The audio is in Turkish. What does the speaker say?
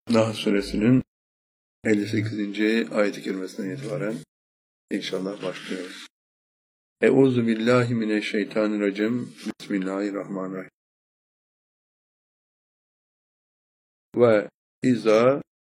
Nahl suresinin 58. ayet-i kerimesinden itibaren inşallah başlıyoruz. Euzu billahi mineşşeytanirracim. Bismillahirrahmanirrahim. Ve izâ